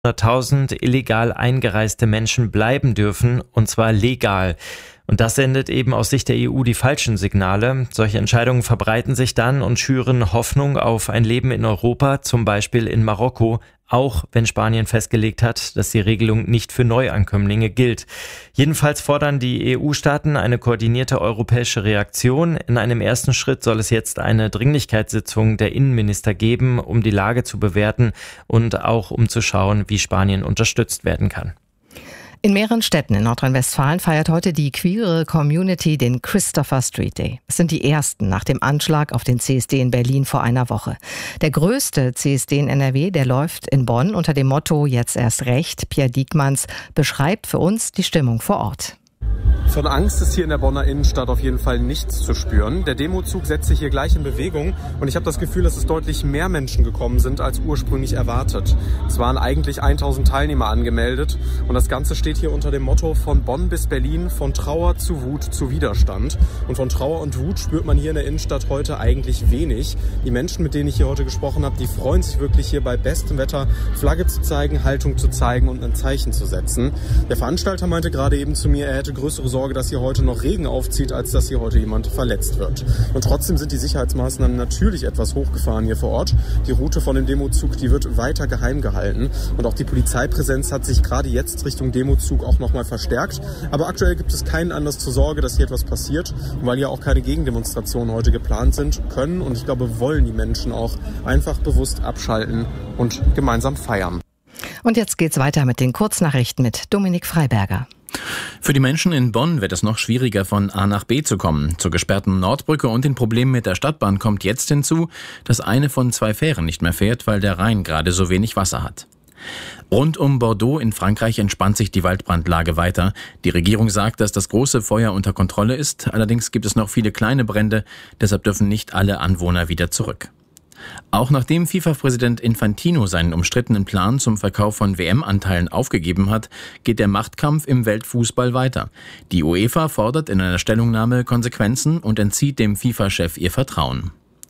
100.000 illegal eingereiste Menschen bleiben dürfen, und zwar legal. Und das sendet eben aus Sicht der EU die falschen Signale. Solche Entscheidungen verbreiten sich dann und schüren Hoffnung auf ein Leben in Europa, zum Beispiel in Marokko, auch wenn Spanien festgelegt hat, dass die Regelung nicht für Neuankömmlinge gilt. Jedenfalls fordern die EU-Staaten eine koordinierte europäische Reaktion. In einem ersten Schritt soll es jetzt eine Dringlichkeitssitzung der Innenminister geben, um die Lage zu bewerten und auch um zu schauen, wie Spanien unterstützt werden kann. In mehreren Städten in Nordrhein-Westfalen feiert heute die queere Community den Christopher Street Day. Es sind die ersten nach dem Anschlag auf den CSD in Berlin vor einer Woche. Der größte CSD in NRW, der läuft in Bonn unter dem Motto Jetzt erst recht. Pierre Diekmanns beschreibt für uns die Stimmung vor Ort. Von Angst ist hier in der Bonner Innenstadt auf jeden Fall nichts zu spüren. Der Demozug setzt sich hier gleich in Bewegung und ich habe das Gefühl, dass es deutlich mehr Menschen gekommen sind als ursprünglich erwartet. Es waren eigentlich 1000 Teilnehmer angemeldet und das Ganze steht hier unter dem Motto von Bonn bis Berlin, von Trauer zu Wut zu Widerstand. Und von Trauer und Wut spürt man hier in der Innenstadt heute eigentlich wenig. Die Menschen, mit denen ich hier heute gesprochen habe, die freuen sich wirklich hier bei bestem Wetter Flagge zu zeigen, Haltung zu zeigen und ein Zeichen zu setzen. Der Veranstalter meinte gerade eben zu mir, er hätte größere Sorge, dass hier heute noch Regen aufzieht, als dass hier heute jemand verletzt wird. Und trotzdem sind die Sicherheitsmaßnahmen natürlich etwas hochgefahren hier vor Ort. Die Route von dem Demozug, die wird weiter geheim gehalten. Und auch die Polizeipräsenz hat sich gerade jetzt Richtung Demozug auch nochmal verstärkt. Aber aktuell gibt es keinen Anlass zur Sorge, dass hier etwas passiert. Und weil ja auch keine Gegendemonstrationen heute geplant sind, können und ich glaube wollen die Menschen auch einfach bewusst abschalten und gemeinsam feiern. Und jetzt geht's weiter mit den Kurznachrichten mit Dominik Freiberger. Für die Menschen in Bonn wird es noch schwieriger, von A nach B zu kommen. Zur gesperrten Nordbrücke und den Problemen mit der Stadtbahn kommt jetzt hinzu, dass eine von 2 Fähren nicht mehr fährt, weil der Rhein gerade so wenig Wasser hat. Rund um Bordeaux in Frankreich entspannt sich die Waldbrandlage weiter. Die Regierung sagt, dass das große Feuer unter Kontrolle ist. Allerdings gibt es noch viele kleine Brände, deshalb dürfen nicht alle Anwohner wieder zurück. Auch nachdem FIFA-Präsident Infantino seinen umstrittenen Plan zum Verkauf von WM-Anteilen aufgegeben hat, geht der Machtkampf im Weltfußball weiter. Die UEFA fordert in einer Stellungnahme Konsequenzen und entzieht dem FIFA-Chef ihr Vertrauen.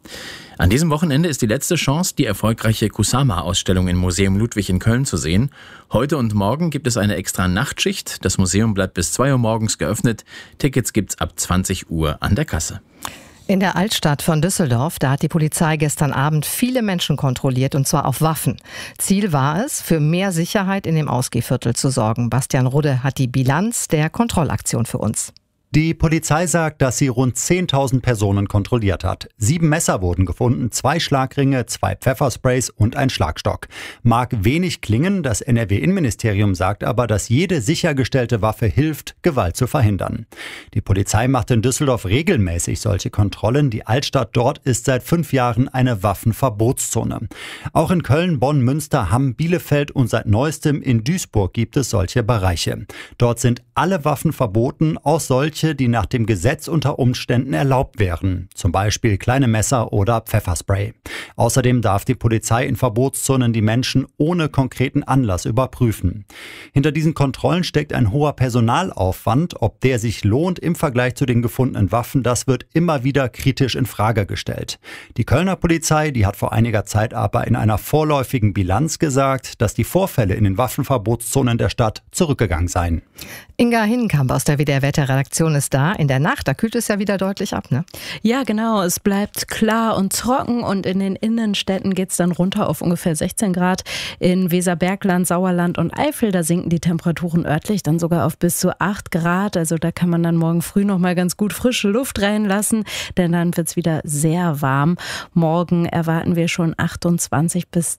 An diesem Wochenende ist die letzte Chance, die erfolgreiche Kusama-Ausstellung im Museum Ludwig in Köln zu sehen. Heute und morgen gibt es eine extra Nachtschicht. Das Museum bleibt bis 2 Uhr morgens geöffnet. Tickets gibt's ab 20 Uhr an der Kasse. In der Altstadt von Düsseldorf, da hat die Polizei gestern Abend viele Menschen kontrolliert, und zwar auf Waffen. Ziel war es, für mehr Sicherheit in dem Ausgehviertel zu sorgen. Bastian Rudde hat die Bilanz der Kontrollaktion für uns. Die Polizei sagt, dass sie rund 10.000 Personen kontrolliert hat. 7 Messer wurden gefunden, 2 Schlagringe, 2 Pfeffersprays und ein Schlagstock. Mag wenig klingen, das NRW-Innenministerium sagt aber, dass jede sichergestellte Waffe hilft, Gewalt zu verhindern. Die Polizei macht in Düsseldorf regelmäßig solche Kontrollen. Die Altstadt dort ist seit 5 Jahren eine Waffenverbotszone. Auch in Köln, Bonn, Münster, Hamm, Bielefeld und seit neuestem in Duisburg gibt es solche Bereiche. Dort sind alle Waffen verboten, auch solche, die nach dem Gesetz unter Umständen erlaubt wären, zum Beispiel kleine Messer oder Pfefferspray. Außerdem darf die Polizei in Verbotszonen die Menschen ohne konkreten Anlass überprüfen. Hinter diesen Kontrollen steckt ein hoher Personalaufwand. Ob der sich lohnt im Vergleich zu den gefundenen Waffen, das wird immer wieder kritisch in Frage gestellt. Die Kölner Polizei, die hat vor einiger Zeit aber in einer vorläufigen Bilanz gesagt, dass die Vorfälle in den Waffenverbotszonen der Stadt zurückgegangen seien. Inga Hinkamp aus der WDR-Wetterredaktion ist da. In der Nacht, da kühlt es ja wieder deutlich ab, ne? Ja, genau. Es bleibt klar und trocken und in den Innenstädten geht es dann runter auf ungefähr 16 Grad. In Weserbergland, Sauerland und Eifel, da sinken die Temperaturen örtlich dann sogar auf bis zu 8 Grad. Also da kann man dann morgen früh noch mal ganz gut frische Luft reinlassen, denn dann wird es wieder sehr warm. Morgen erwarten wir schon 28 bis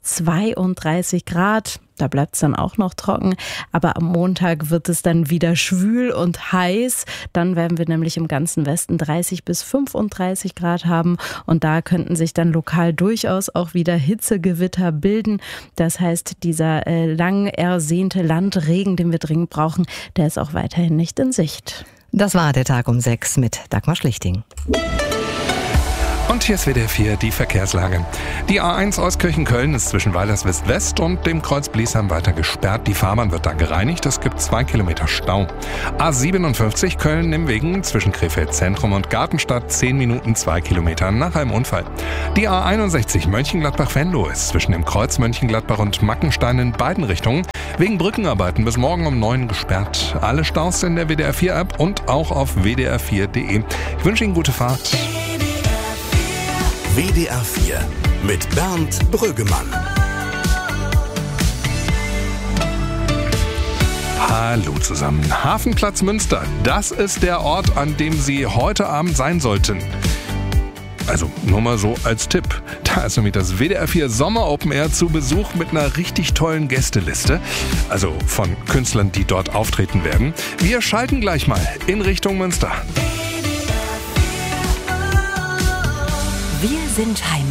32 Grad. Da bleibt es dann auch noch trocken, aber am Montag wird es dann wieder schwül und heiß. Dann werden wir nämlich im ganzen Westen 30 bis 35 Grad haben und da könnten sich dann lokal durchaus auch wieder Hitzegewitter bilden. Das heißt, dieser lang ersehnte Landregen, den wir dringend brauchen, der ist auch weiterhin nicht in Sicht. Das war der Tag um 6 mit Dagmar Schlichting. Und hier ist WDR 4 die Verkehrslage. Die A1 Euskirchen-Köln ist zwischen Weilerswist West und dem Kreuz Bliesheim weiter gesperrt. Die Fahrbahn wird da gereinigt. Es gibt 2 Kilometer Stau. A57 Köln-Nimwegen zwischen Krefeld Zentrum und Gartenstadt 10 Minuten 2 Kilometer nach einem Unfall. Die A61 Mönchengladbach-Venlo ist zwischen dem Kreuz Mönchengladbach und Mackenstein in beiden Richtungen wegen Brückenarbeiten bis morgen um 9 gesperrt. Alle Staus in der WDR 4 App und auch auf wdr4.de. Ich wünsche Ihnen gute Fahrt. WDR 4 mit Bernd Brüggemann. Hallo zusammen. Hafenplatz Münster, das ist der Ort, an dem Sie heute Abend sein sollten. Also nur mal so als Tipp. Da ist nämlich das WDR 4 Sommer Open Air zu Besuch mit einer richtig tollen Gästeliste. Also von Künstlern, die dort auftreten werden. Wir schalten gleich mal in Richtung Münster. Wir sind Heimat.